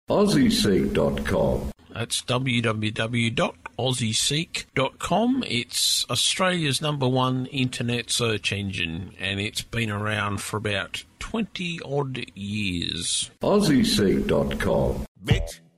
AussieSeek.com. That's www.aussieseek.com. It's Australia's #1 internet search engine, and it's been around for about 20-odd years. AussieSeek.com. Bitch.